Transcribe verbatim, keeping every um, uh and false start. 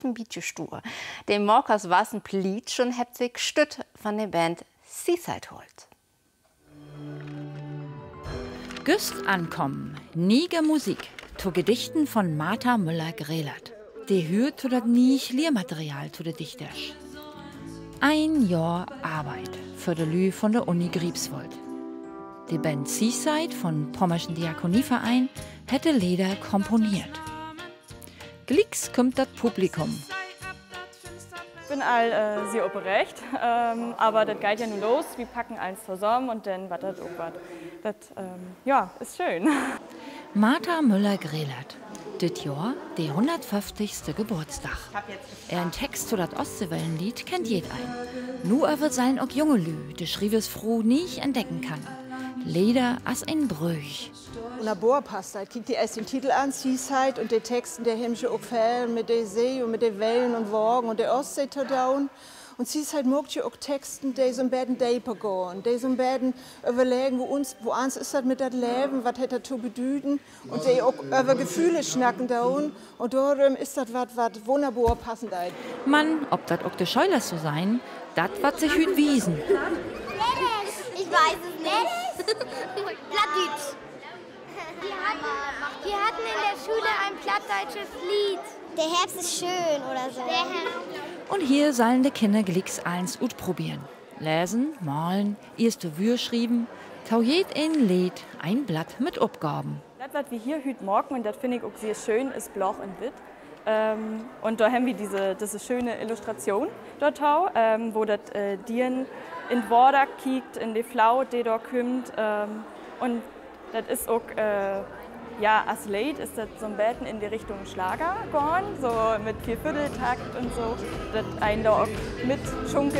ein bisschen stur. Dem Morkers was ein Pliet schon hebt sich Stütt von der Band Seaside holt. Güst ankommen, niege Musik, zu Gedichten von Martha Müller-Grelert. Die hört zu das nicht Lehrmaterial zu de Dichters. Ein Jahr Arbeit für de Lü von der Uni Griebswold. Die Band Seaside von Pommerschen Diakonieverein hätte Lieder komponiert. Glicks kommt das Publikum. Ich bin all äh, sehr operecht, ähm, aber das geht ja nun los. Wir packen eins zusammen und dann wird das auch was. Das ähm, ja, ist schön. Martha Müller-Grelert. Dit Jahr der hundertfünfzigste Geburtstag. Er Text zu das Ostseewellenlied kennt jeder ein. Nur er wird sein auch junge Lü, die Schriebes froh nicht entdecken kann. Leder as ein Brüch. Und der Bohr passt halt. Kick dir erst den Titel an, Seaside, und die Texten, der himmlische auch fällen mit der See und mit den Wellen und Wogen und der Ostsee down. Und Seaside mögt ja auch Texten, die so ein bisschen deeper gehen, die so ein bisschen überlegen, wo uns, wo uns ist das mit das Leben, was hat das zu bedeuten, und die auch über Gefühle schnacken down. Und darum ist das was, was wunderbar passend ist. Mann, ob das auch de Scheulers so sein, dat wat sich hüt wiesen. Ich weiß es nicht. Plattdeutsch. Wir hatten in der Schule ein plattdeutsches Lied. Der Herbst ist schön oder so. Und hier sollen die Kinder Glicks eins ut probieren. Lesen, malen, erste Wür schreiben, taujet ein Lied, ein Blatt mit Aufgaben. Das, was wir hier heute morgen, und das finde ich auch sehr schön, ist Bloch und Witt. Ähm, und da haben wir diese, diese schöne Illustration dort, ähm, wo das äh, Dieren in Worder kiegt, in die Flau, die da kommt. Ähm, und das ist auch, äh, ja, als Lied ist das so ein bisschen in die Richtung Schlager gegangen, so mit Viervierteltakt und so, das einen da auch mit schunkeln.